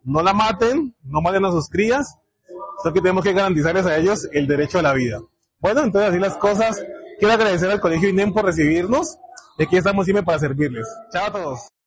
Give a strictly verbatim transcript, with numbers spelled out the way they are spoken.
no la maten, no maten a sus crías, sino que tenemos que garantizarles a ellos el derecho a la vida. Bueno, entonces así las cosas. Quiero agradecer al Colegio I N E M por recibirnos, y aquí estamos siempre para servirles. Chao a todos.